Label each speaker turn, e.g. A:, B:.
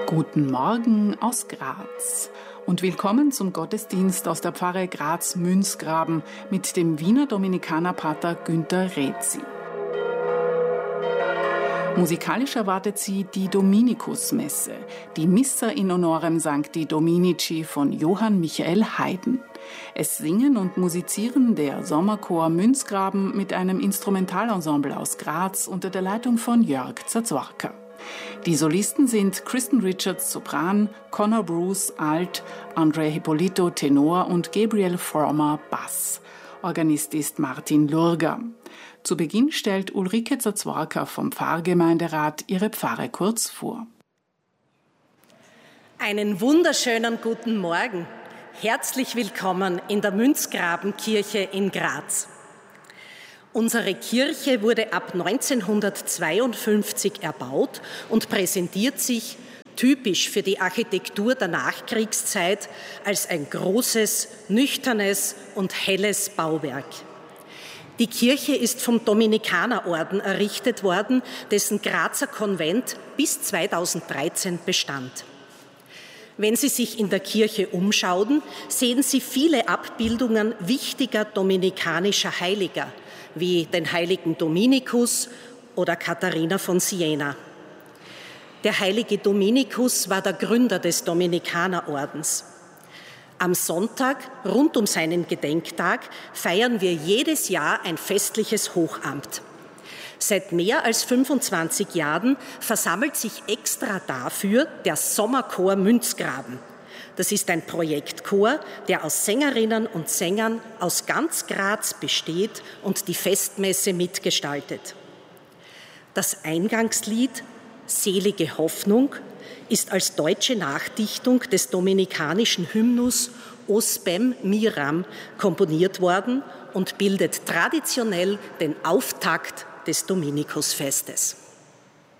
A: Guten Morgen aus Graz und willkommen zum Gottesdienst aus der Pfarre Graz-Münzgraben mit dem Wiener Dominikanerpater Günter Rätzi. Musikalisch erwartet Sie die Dominikusmesse, die Missa in honorem Sancti Dominici von Johann Michael Haydn. Es singen und musizieren der Sommerchor Münzgraben mit einem Instrumentalensemble aus Graz unter der Leitung von Jörg Zazorka. Die Solisten sind Kristen Richards Sopran, Conor Bruce Alt, André Hippolito Tenor und Gabriel Frommer Bass. Organist ist Martin Lurger. Zu Beginn stellt Ulrike Zazorka vom Pfarrgemeinderat ihre Pfarre kurz vor.
B: Einen wunderschönen guten Morgen. Herzlich willkommen in der Münzgrabenkirche in Graz. Unsere Kirche wurde ab 1952 erbaut und präsentiert sich, typisch für die Architektur der Nachkriegszeit, als ein großes, nüchternes und helles Bauwerk. Die Kirche ist vom Dominikanerorden errichtet worden, dessen Grazer Konvent bis 2013 bestand. Wenn Sie sich in der Kirche umschauen, sehen Sie viele Abbildungen wichtiger dominikanischer Heiliger, wie den heiligen Dominikus oder Katharina von Siena. Der heilige Dominikus war der Gründer des Dominikanerordens. Am Sonntag, rund um seinen Gedenktag, feiern wir jedes Jahr ein festliches Hochamt. Seit mehr als 25 Jahren versammelt sich extra dafür der Sommerchor Münzgraben. Das ist ein Projektchor, der aus Sängerinnen und Sängern aus ganz Graz besteht und die Festmesse mitgestaltet. Das Eingangslied »Selige Hoffnung« ist als deutsche Nachdichtung des dominikanischen Hymnus O Spem Miram komponiert worden und bildet traditionell den Auftakt des Dominikusfestes.